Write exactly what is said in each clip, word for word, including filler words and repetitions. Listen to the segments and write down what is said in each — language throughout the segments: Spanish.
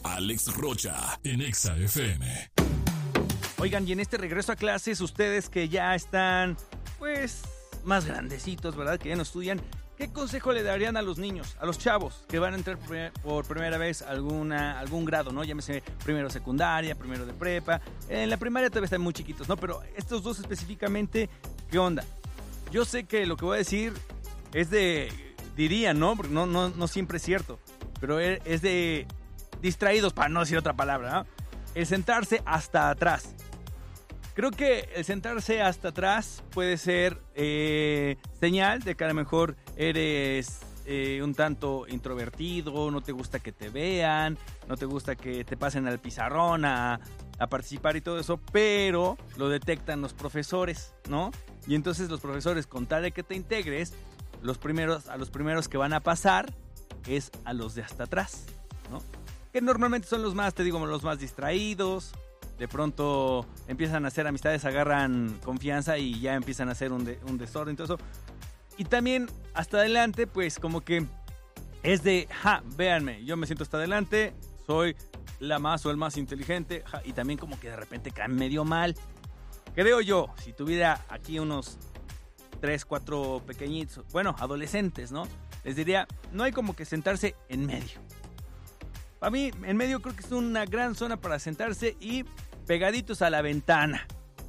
Alex Rocha, en Exa F M. Oigan, y en este regreso a clases, ustedes que ya están, pues, más grandecitos, ¿verdad? Que ya no estudian, ¿qué consejo le darían a los niños, a los chavos que van a entrar por primera vez a alguna, algún grado, ¿no? Llámese primero secundaria, primero de prepa. En la primaria todavía están muy chiquitos, ¿no? Pero estos dos específicamente, ¿qué onda? Yo sé que lo que voy a decir es de, diría, ¿no? Porque no, no, no siempre es cierto, pero es de distraídos, para no decir otra palabra, ¿no? El sentarse hasta atrás. Creo que el sentarse hasta atrás puede ser eh, señal de que a lo mejor eres eh, un tanto introvertido, no te gusta que te vean, no te gusta que te pasen al pizarrón a, a participar y todo eso, pero lo detectan los profesores, ¿no? Y entonces los profesores, con tal de que te integres, los primeros, a los primeros que van a pasar es a los de hasta atrás, ¿no? Que normalmente son los más, te digo, los más distraídos. De pronto empiezan a hacer amistades, agarran confianza y ya empiezan a hacer un, de, un desorden y todo eso. Y también hasta adelante, pues como que es de, ja, véanme, yo me siento hasta adelante, soy la más o el más inteligente, ja, y también como que de repente caen medio mal. Creo yo, si tuviera aquí unos tres, cuatro pequeñitos, bueno, adolescentes, ¿no? Les diría, no hay como que sentarse en medio. Para mí, en medio creo que es una gran zona para sentarse y pegaditos a la ventana.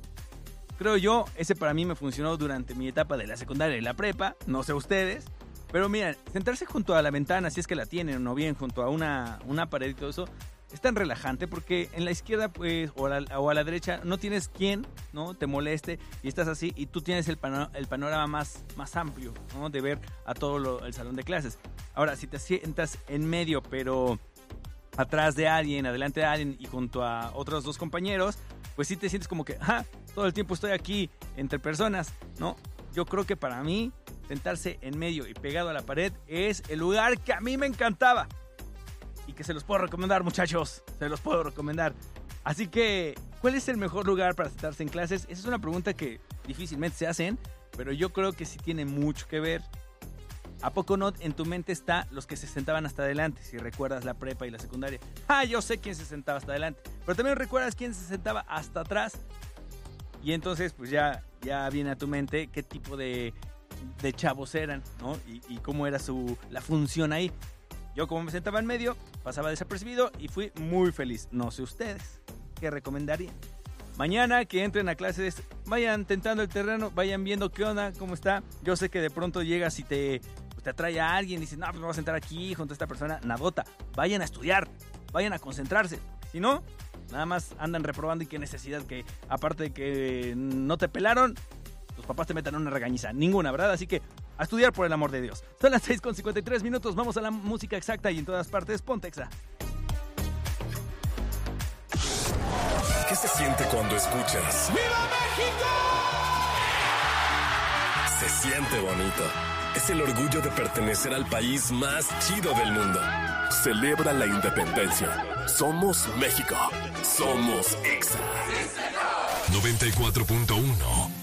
Creo yo, ese para mí me funcionó durante mi etapa de la secundaria y la prepa, no sé ustedes. Pero miren, sentarse junto a la ventana, si es que la tienen o bien junto a una, una pared y todo eso, es tan relajante porque en la izquierda pues o a la, o a la derecha no tienes quien, ¿no? te moleste y estás así y tú tienes el, pano, el panorama más, más amplio, ¿no? de ver a todo lo, el salón de clases. Ahora, si te sientas en medio pero atrás de alguien, adelante de alguien y junto a otros dos compañeros, pues sí te sientes como que, ah, todo el tiempo estoy aquí entre personas, ¿no? Yo creo que para mí, sentarse en medio y pegado a la pared es el lugar que a mí me encantaba. Y que se los puedo recomendar, muchachos, se los puedo recomendar. Así que, ¿cuál es el mejor lugar para sentarse en clases? Esa es una pregunta que difícilmente se hacen, pero yo creo que sí tiene mucho que ver. ¿A poco no en tu mente está los que se sentaban hasta adelante? Si recuerdas la prepa y la secundaria. Ah, yo sé quién se sentaba hasta adelante. Pero también recuerdas quién se sentaba hasta atrás. Y entonces, pues ya, ya viene a tu mente qué tipo de, de chavos eran, ¿no? Y, y cómo era su, la función ahí. Yo como me sentaba en medio, pasaba desapercibido y fui muy feliz. No sé ustedes, ¿qué recomendarían? Mañana que entren a clases, vayan tentando el terreno, vayan viendo qué onda, cómo está. Yo sé que de pronto llegas y te... te atrae a alguien y dices, no, pues me voy a sentar aquí junto a esta persona, nadota. Vayan a estudiar, vayan a concentrarse. Si no, nada más andan reprobando y qué necesidad que, aparte de que no te pelaron, tus papás te metan una regañiza. Ninguna, ¿verdad? Así que a estudiar por el amor de Dios. Son las seis con cincuenta y tres minutos, vamos a la música exacta y en todas partes, ponte Exa. ¿Qué se siente cuando escuchas? ¡Viva México! Se siente bonito. Es el orgullo de pertenecer al país más chido del mundo. Celebra la independencia. Somos México. Somos Exa. noventa y cuatro punto uno